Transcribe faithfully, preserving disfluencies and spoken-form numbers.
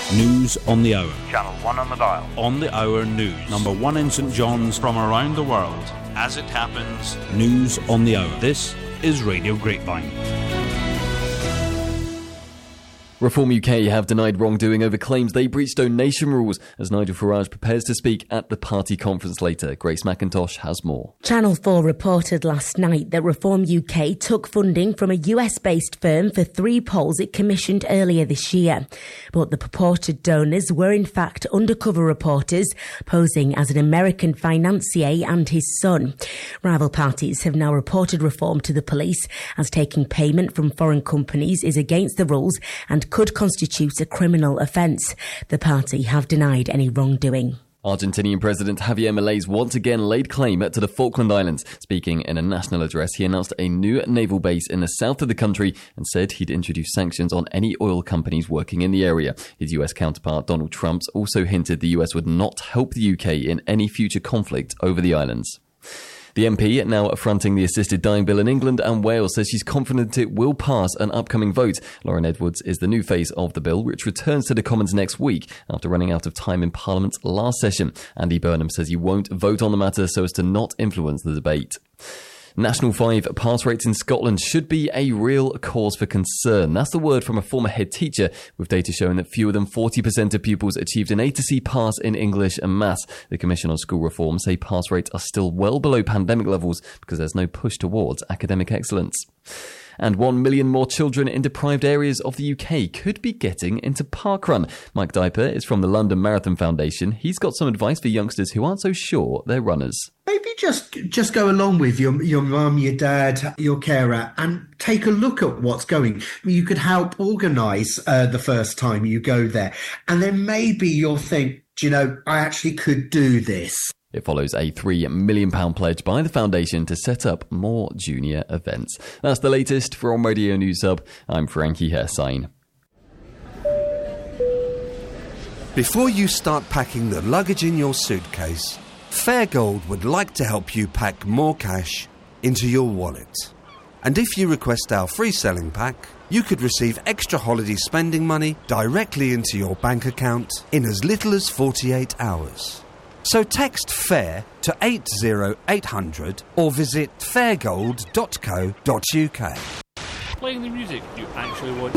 News on the hour. Channel one on the dial. On the hour news. Number one in St John's. From around the world. As it happens. News on the hour. This is Radio Grapevine. Reform U K have denied wrongdoing over claims they breached donation rules as Nigel Farage prepares to speak at the party conference later. Grace McIntosh has more. Channel four reported last night that Reform U K took funding from a U S-based firm for three polls it commissioned earlier this year. But the purported donors were in fact undercover reporters posing as an American financier and his son. Rival parties have now reported Reform to the police as taking payment from foreign companies is against the rules and could constitute a criminal offence. The party have denied any wrongdoing. Argentinian President Javier Milei once again laid claim to the Falkland Islands. Speaking in a national address, he announced a new naval base in the south of the country and said he'd introduce sanctions on any oil companies working in the area. His U S counterpart Donald Trump also hinted the U S would not help the U K in any future conflict over the islands. The M P, now fronting the assisted dying bill in England and Wales, says she's confident it will pass an upcoming vote. Lauren Edwards is the new face of the bill, which returns to the Commons next week after running out of time in Parliament last session. Andy Burnham says he won't vote on the matter so as to not influence the debate. National five pass rates in Scotland should be a real cause for concern. That's the word from a former head teacher, with data showing that fewer than forty percent of pupils achieved an A to C pass in English and Maths. The Commission on School Reform say pass rates are still well below pandemic levels because there's no push towards academic excellence. And one million more children in deprived areas of the U K could be getting into parkrun. Mike Diper is from the London Marathon Foundation. He's got some advice for youngsters who aren't so sure they're runners. Maybe just just go along with your your mum, your dad, your carer and take a look at what's going. You could help organise uh, the first time you go there. And then maybe you'll think, do you know, I actually could do this. It follows a three million pounds pledge by the foundation to set up more junior events. That's the latest from Radio News Hub. I'm Frankie Hersign. Before you start packing the luggage in your suitcase, Fairgold would like to help you pack more cash into your wallet. And if you request our free selling pack, you could receive extra holiday spending money directly into your bank account in as little as forty-eight hours. So text FAIR to eight zero eight hundred or visit fairgold dot co dot uk. Playing the music you actually want.